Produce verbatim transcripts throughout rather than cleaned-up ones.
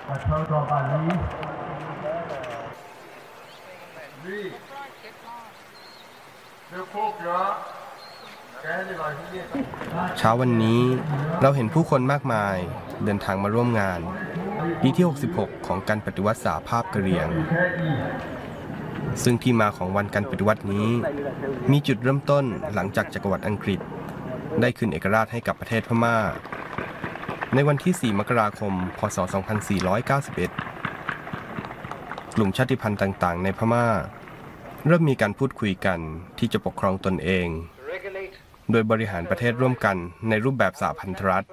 เช้าวันนี้เราเห็นผู้คนมากมายเดินทางมาร่วมงานปีที่หกสิบหกของการปฏิวัติสหภาพกะเหรี่ยงซึ่งที่มาของวันการปฏิวัตินี้มีจุดเริ่มต้นหลังจากจักรวรรดิอังกฤษได้คืนเอกราชให้กับประเทศพม่าในวันที่สี่มกราคมพ.ศ. สองพันสี่ร้อยเก้าสิบเอ็ดกลุ่มชาติพันธุ์ต่างๆในพม่าเริ่มมีการพูดคุยกันที่จะปกครองตนเองโดยบริหารประเทศร่วมกันในรูปแบบสหพันธรัฐ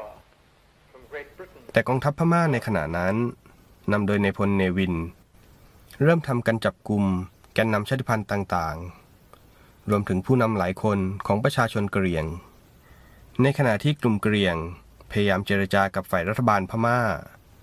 แต่กองทัพพม่าในขณะนั้นนำโดยนายพลเนวินเริ่มทำการจับกุมแกนนำชาติพันธุ์ต่างๆรวมถึงผู้นำหลายคนของประชาชนกะเหรี่ยงในขณะที่กลุ่มกะเหรี่ยงพยายามเจรจากับฝ่ายรัฐบาลพม่า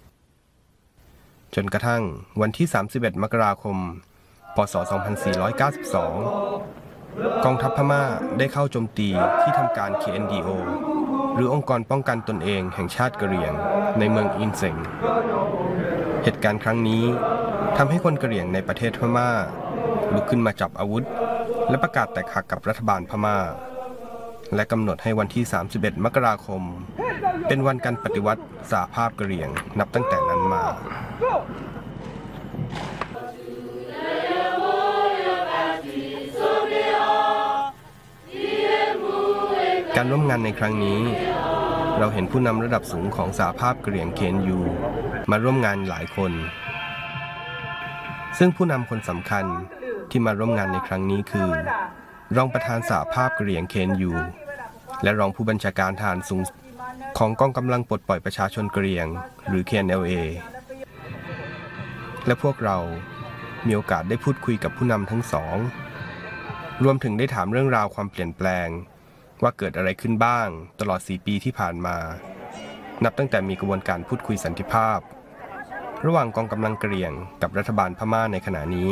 จนกระทั่งวันที่สามสิบเอ็ดมกราคมพ.ศ. สองพันสี่ร้อยเก้าสิบสองกองทัพพม่าได้เข้าโจมตีที่ทำการ เค เอ็น ดี โอ หรือองค์กรป้องกันตนเองแห่งชาติกะเหรี่ยงในเมืองอินเซงเหตุการณ์ครั้งนี้ทำให้คนกะเหรี่ยงในประเทศพม่าลุกขึ้นมาจับอาวุธและประกาศแตกหักกับรัฐบาลพม่าและกำหนดให้วันที่สามสิบเอ็ดมกราคมเป็นวันการปฏิวัติสหภาพกะเหรี่ยงนับตั้งแต่นั้นมาการร่วมงานในครั้งนี้เราเห็นผู้นำระดับสูงของสหภาพกะเหรี่ยง เค เอ็น ยู มาร่วมงานหลายคนซึ่งผู้นำคนสำคัญที่มาร่วมงานในครั้งนี้คือรองประธานสหภาพกะเหรี่ยง เค เอ็น ยู และรองผู้บัญชาการทหารสูงของกองกำลังปลดปล่อยประชาชนกะเหรี่ยงหรือ เค เอ็น แอล เอ และพวกเรามีโอกาสได้พูดคุยกับผู้นำทั้งสองรวมถึงได้ถามเรื่องราวความเปลี่ยนแปลงว่าเกิดอะไรขึ้นบ้างตลอดสี่ปีที่ผ่านมานับตั้งแต่มีกระบวนการพูดคุยสันติภาพระหว่างกองกำลังกะเหรี่ยงกับรัฐบาลพม่าในขณะนี้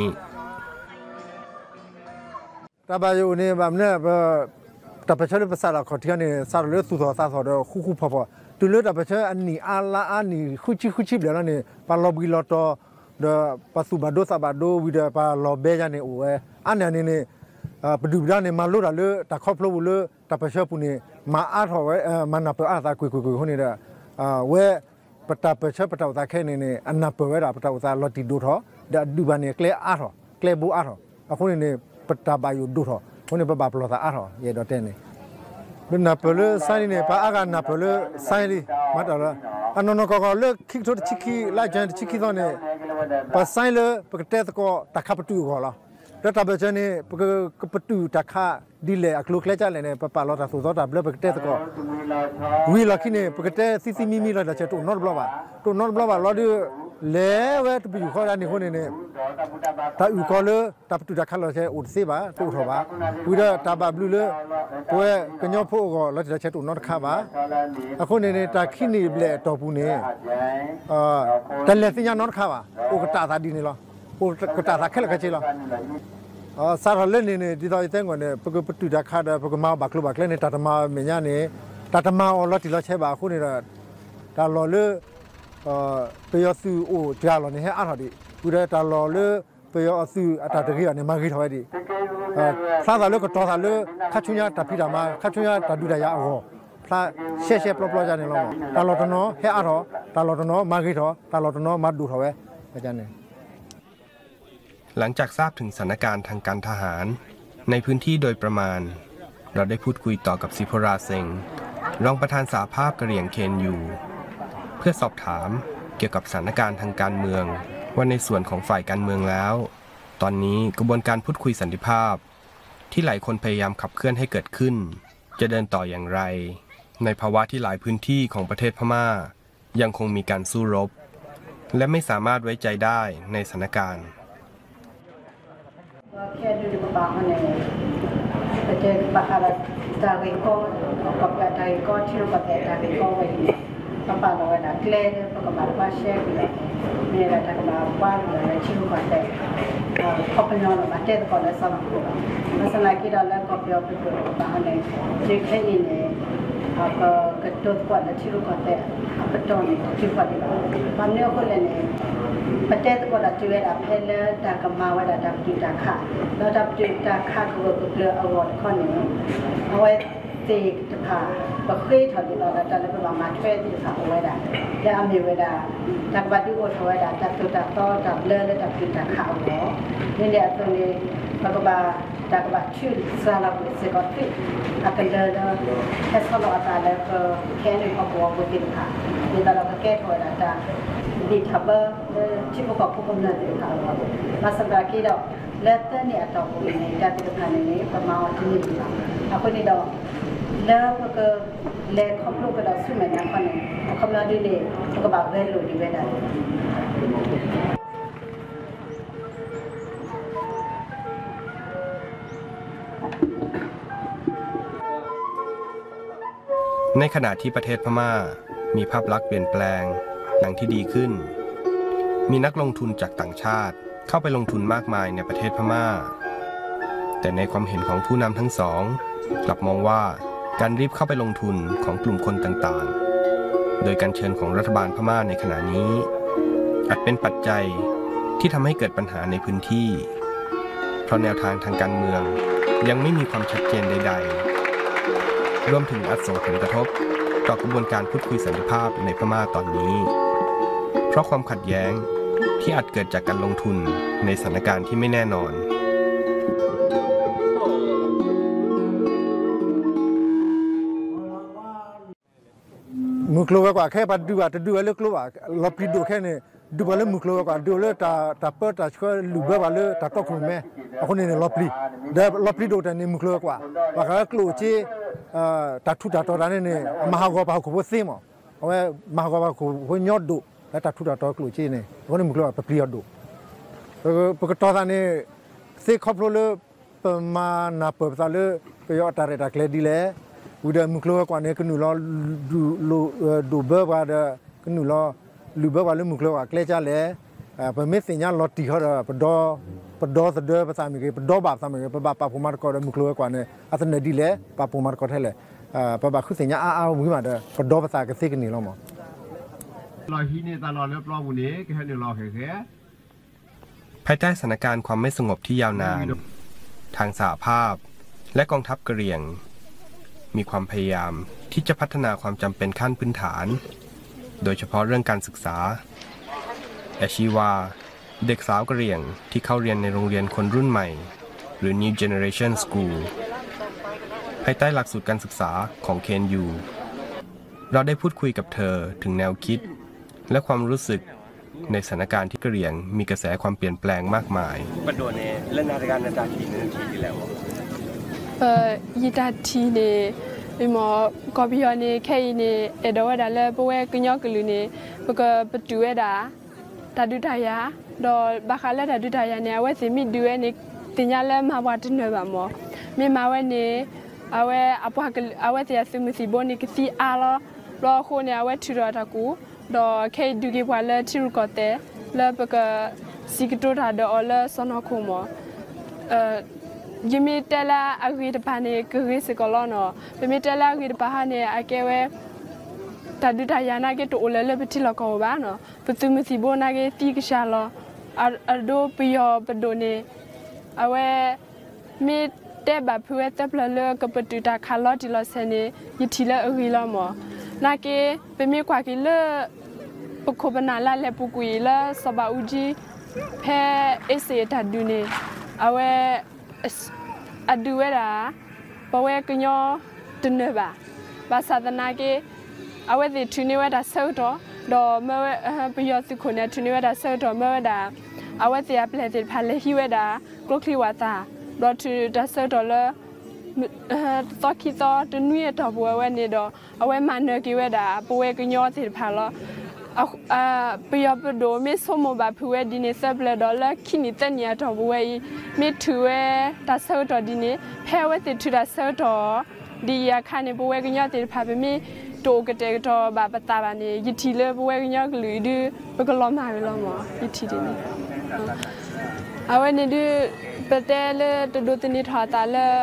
ตาบาอยู่นี่แบบเนี้ยแต่ประชาชนภาษาเราขอเที่ยวนี่สารเลือดสุดสาสอดคู่คู่พอพอตัวเลือดแต่ประชาชนอันนี้อาลาอันนี้คู่ชิคู่ชิบเดี๋ยวนี่ปาลบิลอตเดปัสสุบาโดซาบาโดวิเดปาลเบจานี่โอ้ยอันนี้นี่ประดูดานี่มาลุดเลยตะครอบลูเลยตะประชาปุ่นนี่มาอาร์ทไว้มันนับอาตาคุยคุยคุยคนนี้เด้อเว้ปตาประชาปตาตาแค่นี่นี่อันนับเว้ปตาตาลอติดูทอเดดูบานี่เคลอาร์ทเคลบูอาร์ทคนนี้ปตาบายุดูทอคนนี้ปะบาปลอตาอาร์ทเยดอเตนี่เป็นนับเลยไซนี่ปะอาการนับเลยไซนี่มาตลอดอันนั้นก็ก็เลิกคิกทุกชิคีไล่จันชิคีตอนนี้ปะไซเลยปะเตะก็ตะขับประตูก็แล้วรัฐบาลนี่ปะก็ประตูตะขาดีเลยอักลุกเล่จันเลยเนี่ยปะปะลอตาสุดตาเบลปะเตะก็วิลาคิเนี่ยปะเตะซิซิมิมิลาจะเจตุนอร์บลาวาตุนอร์บลาวาลอดีเล่เวทไปอยู่ข้อด้านนี้คนนี้เนี่ยถ้าอยู่ก็เลยถ้าประตูตะขาเราใช้อุดซีบะตุทบะวิดาตาบาบลูเลยตัวกันยอพูก็เราจะเจตุนอร์ขาบะคนนี้เนี่ยตาขี้นี่เบลตอปูเนี่ยเอ่อแต่เลสิญานอร์ขาบะโอกตาตาดีนี่หรอโอกตาตาแค่ละกันจีหรอเออสารเล่นนี่เนี่ยที่เราเต้นก่อนเนี่ยปกประตูตะขาเด้ปกมาบักลุบักเล่นเนี่ยตาตมาเมียเนี่ยตาตมาเราที่เราใช้บะคนนี้ละตาเราเลยเอ่อไปยอสูโอ้จาเราเนี่ยอาร์ทดิกูได้ตาเราเลยไปยอสูอัตตะกี้เนี่ยมากี่ถอยดิเอ่อซาตาเลยก็ตอตาเลยคัชุญญาตาพิดามาคัชุญญาตาดูดายาอ๋อพระเช่ๆปลอๆจาเนี่ยเราตาเราตะเนาะเฮอาร์ทตาเราตะเนาะมากี่ถอตาเราตะเนาะมาดูถอยอาจารย์เนี่ยหลังจากทราบถึงสถานการณ์ทางการทหารในพื้นที่โดยประมาณเราได้พูดคุยต่อกับซิโพราเซงรองประธานสหภาพกะเหรี่ยง เค เอ็น ยู เพื่อสอบถามเกี่ยวกับสถานการณ์ทางการเมืองว่าในส่วนของฝ่ายการเมืองแล้วตอนนี้กระบวนการพูดคุยสันติภาพที่หลายคนพยายามขับเคลื่อนให้เกิดขึ้นจะเดินต่ออย่างไรในภาวะที่หลายพื้นที่ของประเทศพม่ายังคงมีการสู้รบและไม่สามารถไว้ใจได้ในสถานการณ์แค่ดูดีกว่าเนี่ยแต่เจอปะอะไรตาเวก็กับกาไทยก็ที่เราแบบตาเวก็ไว้ปะปะเราไว้นะเกลือเนี่ยปะกับมาว่าเชฟเนี่ยเนี่ยเราทำมาว่าเราชิมก่อนแต่พอเป็นนอนเราเจอก่อนแล้วสลับกันแล้วสลับกี่ดอลลาร์ก็เปลี่ยนไปเป็นปะเนี่ยเจ๊แค่นี้เนี่ยก็กระโดดกว่าที่รู้ก่อนแต่ประตูนี่ที่พอดีมันเนี่ยคนเลยเนี่ยประเทศก็ดับจุดดับเพลดากมาว่าดับจุดดาค่ะแล้วดับจุดดาค่ะก็เปลืออวอร์ดข้อนี้เอาไว้ตีจะผ่าบะคุยถอดดีเราจะเลยประมาณช่วยที่ผ่าเอาไว้ได้แล้วเอามีเวลาจากบัดดี้โอทไว้ได้จากจุดดาต่อจากเลื่อนและจากจุดดาข่าวเนาะนี่เนี่ยตรงนี้มันก็มาจากบัดชื่อสารบุษกอติอากันเดินแค่สโลอาตาแล้วก็แค่ในครอบครัวบุตรค่ะนี่เราก็แก้ถอยได้จากดีทับเบอร์ที่ประกอบผู้กำเนิดค่ะมาสัปดาห์ที่เราเลือดเนี่ยต่อไปในการติดพันนี้ประมาณที่นี่ค่ะเอาคนนี้เราแล้วก็เล่นครอบครัวก็เราสู้เหมือนกันคนนึงคำนวณดีเลยก็แบบเวลูดีเวลาในขณะที่ประเทศพม่ามีภาพลักษณ์เปลี่ยนแปลงดังที่ดีขึ้นมีนักลงทุนจากต่างชาติเข้าไปลงทุนมากมายในประเทศพม่าแต่ในความเห็นของผู้นำทั้งสองกลับมองว่าการรีบเข้าไปลงทุนของกลุ่มคนต่างๆโดยการเชิญของรัฐบาลพม่าในขณะนี้อาจเป็นปัจจัยที่ทำให้เกิดปัญหาในพื้นที่เพราะแนวทางทางการเมืองยังไม่มีความชัดเจนใดๆรวมถึงอาจส่งผลกระทบต่อกระบวนการพูดคุยสันติภาพในพม่าตอนนี้เพราะความขัดแย้งที่อาจเกิดจากการลงทุนในสถานการณ์ที่ไม่แน่นอนมุกลัวกว่าแค่ปัดดูอ่ะดูอะไรกลัวลบปีดูแค่นี้ดูอะไรมุกลัวกว่าดูเลยตาตาเปิดตาช่วยลูบว่าเลยตาก็คงแม่คนนี้เนี่ยลบปีเดี๋ยวลบปีดูแต่นี่มุกลัวกว่าว่าเขากลัวที่เอ่อตาทุตาตัวนั้นเนี่ยมหากรรมเขาพูดซิมั้งเอาไว้มหากรรมเขาพูดยอดดูแล้วตาทุตาตัวกลัวที่นี่คนนี้มุกลัวปียอดดูเพราะก็ตัวนั้นเนี่ยเสกครอบครัวเลยประมาณนับเปิดซะเลยไปยอดตาเรตาเคลดีเลยอุดมมุกลัวกว่านี้ก็หนูรอดูดูดูเบอร์ว่าเด้อก็หนูรอลูเบอร์ว่าเลยมุกลัวกว่าเคลจ้าเลยอ่าเป็นเมสเซนยาลอตตี้เขาเด้อปดอปดอสเด้อภาษาอังกฤษปดอบาภาษาอังกฤษปบาปาปูมาร์ก็มุกลัวกว่านี้อาจจะเนดีเลยปาปูมาร์ก็เท่าเลยอ่าปบาคือเสียงอ้าวมึงมาเด้อปดอภาษาก็สิกันนี่แล้วมั้งรอที่นี่ตลอดเรียบร้อยวันนี้แค่เดี๋ยวรอแค่แค่ภายใต้สถานการณ์ความไม่สงบที่ยาวนานทางสหภาพและกองทัพกะเหรี่ยงมีความพยายามที่จะพัฒนาความจำเป็นขั้นพื้นฐานโดยเฉพาะเรื่องการศึกษาแอชีวาเด็กสาวกะเหรี่ยงที่เข้าเรียนในโรงเรียนคนรุ่นใหม่หรือ New Generation School ภายใต้หลักสูตรการศึกษาของ เค เอ็น ยู เราได้พูดคุยกับเธอถึงแนวคิดและความรู้สึกในสถานการณ์ที่กะเหรี่ยงมีกระแสความเปลี่ยนแปลงมากมายปัจจุบันนี้เล่นนาฬิกานาฬิกาทีนึงทีที่แล้วเอ่อยีตาทีเนี่ยมีหมอกอบิยอเนี่ยแค่เนี่ยเอดว่าได้เลยเพราะว่ากินยอกลือเนี่ยเพราะก็ประตูเอดาตาดูทายาดอบาคาเลตาดูทายาเนี่ยว่าสิมีดูเอเนี่ยติญญาเลมาวัดเนี่ยแบบหมอมีมาวันนี้เอาไว้อาปากเอาไว้จะซื้อมือสีบนนี่ก็สีอาล้อรอคนเนี่ยเอาไว้ถือตะกูดอแค่ดูกี่วันเลยที่รู้ก็แต่แล้วเพราะก็สิกตัวทาดอเลยสนอคุมเอ่อยิมิเตล่าอากิดปานี่คือริสกอลอนอยิมิเตล่าอากิดปานี่อาเกเวตาดูทายานาเกตัวเลเลไปที่ละกอบ้านเนาะประตูมือสีโบนาเกตีกชาลออาอาโดปิยอปโดเนเอาไว้มีเตแบบเพื่อเตปเลเลกับประตูตาคาร์ลอติลอเซเนยิทีละอริลอมอนาเกเป็นมีกว่ากิเลปกบนาลาเลปุกุยละสบาอุจีแพเอเซตัดดูเนเอาไว้อดูเวลาเพราะว่ากินยอตุนเนบะภาษาตนาเกเอาไว้ที่ทุนิเวดาเซลต์ดอเมื่อไปยอสิคนเนี่ยทุนิเวดาเซลต์เมื่อดาเอาไว้ที่อัปเลติพันเลฮิเวดากลุกที่วัตาดอทุดาเซลต์เลยต่อคิดต่อตุนุยต่อบัวเวนี่ดอเอาไว้มันเนกิเวดาปัวกินยอที่พันละเอาอ่าไปยอไปดูไม่สมบูรณ์เพื่อดินเซเปลดอลแล้วขี้นิดเนียต่อบัวไม่ถือว่าดัชเซอร์ต่อดินแพ้ว่าติดถือดัชเซอร์ต่อดีอาคารในบัวกินยอติดพาไปมีโตกระเตกต่อแบบปตาบานี่ยิทีเลยบัวกินยอหรือดื้อไปก็ล้อมหายไปล้อมหมอยิทีดินเอาไว้ในดื้อเปเตเลยตัวดูตินิทอตาเลย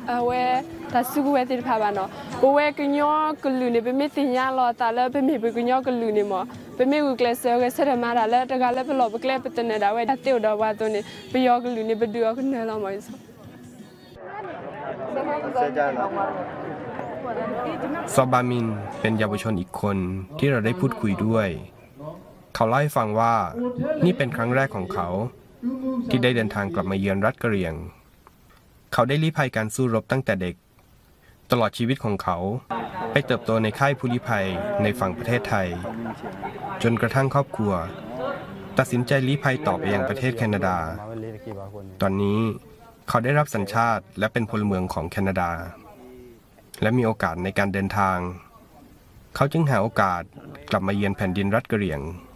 အဝဲဒါစုဝဲတိဖာပါနော်ဘဝဲကညောကလူနေပဲမတင်ရလောတာလဲပဲမေပဲကညောကလူနေမပဲမေဝကလဆဲကဆရမာလာလဲတကလည်းဘလောဘကလဲပတနေတာဝဲတေတော့ဝါတုန်ဘယောကလူနေဘဒူကနဲလောမိုင်းซอบามินเป็นเยาวชนอีกคนที่เราได้พูดคุยด้วยเขาเล่าให้ฟังว่านี่เป็นครั้งแรกของเขาที่ได้เดินทางกลับมาเยือนรัฐกะเหรี่ยงเขาได้ลี้ภัยการสู้รบตั้งแต่เด็กตลอดชีวิตของเขาไปเติบโตในค่ายผู้ลี้ภัยในฝั่งประเทศไทยจนกระทั่งครอบครัวตัดสินใจลี้ภัยต่อไปยังประเทศแคนาดาตอนนี้เขาได้รับสัญชาติและเป็นพลเมืองของแคนาดาและมีโอกาสในการเดินทางเขาจึงหาโอกาสกลับมาเยือนแผ่นดินรัฐกะเหรี่ยง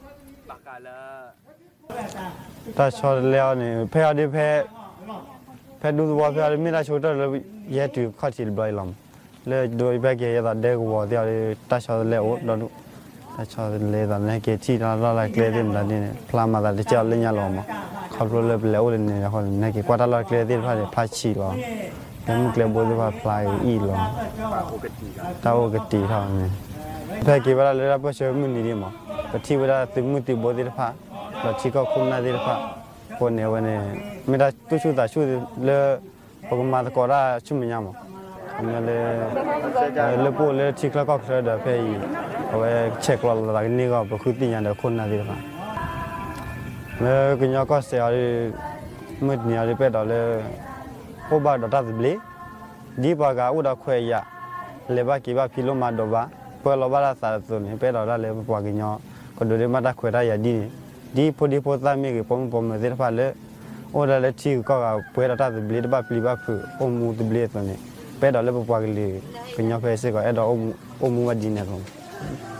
ถ้าชอบแล้วเนี่ยเพื่อได้เพื่อเพื่อดูว่าเพื่อไม่ได้ชดแล้วแย่ถือข้อที่บ่อยลำเลยโดยแบบเกี่ยวกับเด็กวัวที่เราถ้าชอบแล้วเราถ้าชอบเลยตอนนี้เกี่ยวที่เราเราเกลี่ยเต็มแล้วเนี่ยพลามาแต่เจ้าเลี้ยงเรามาขับรถเลยไปแล้วเลยเนี่ยคนนี้เกี่ยวกับเราเกลี่ยเต็มพลาดพลาดชีเราแล้วมันเกลี่ยบนที่ว่าพลายอีหลงเท่ากับตีเท่านี้เพื่อเกี่ยวกับเราเลยเราไปเชื่อมือนี่มั้งก็ที่เวลาตึงมือตีบนที่พลาดเราที่ก็คุ้มหน้าที่พลาดคนเนี่ยวันนี้ไม่ได้ตู้ชูแต่ชูเลยปกมาตะกอได้ชุ่มยังมั้งอันนี้เลยเลยพูดเลยที่แล้วก็เคยเดินไปเอาไว้เช็คเราหลังนี้ก็ไปคุยตีอย่างเดียวคนหน้าที่พลาดแล้วก็ยังก็เสียมืดเนี่ยเลยไปต่อเลยพวกบ้านดอทบลีดีปากาอุดาคุยยาเลยบ้ากี่บ้าพิโลมาดบ้าเพื่อเราบ้าสารส่วนนี้ไปต่อได้เลยพวกกินยอก็ดูได้มาได้คุยได้ยาดีดีพอดีพอตามีกี่ผมผมมาเสียฟ้าเลยโอ้ได้เลยที่ก็เพื่อเราได้บลีบ้าพลีบ้าคือโอมูตบลีตัวนี้ไปต่อเลยพวกกินเลยกินยอเพื่อเสกก็เอดอโอมูมาดีเนี่ยผม